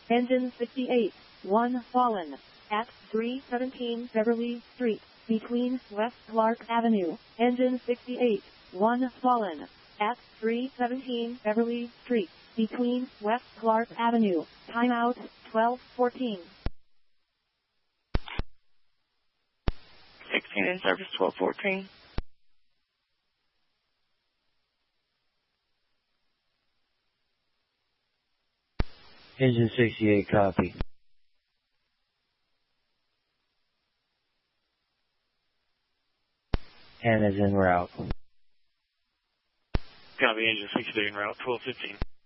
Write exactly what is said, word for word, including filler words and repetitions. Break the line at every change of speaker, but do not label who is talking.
Engine sixty-eight, one fallen. At three seventeen Beverly Street, between West Clark Avenue. Engine sixty-eight, one fallen. At three seventeen Beverly Street, between West Clark Avenue. Timeout, twelve fourteen.
sixteen in service, twelve fourteen.
Engine sixty-eight, copy. And is en route.
Copy, engine sixty-eight en route, twelve fifteen.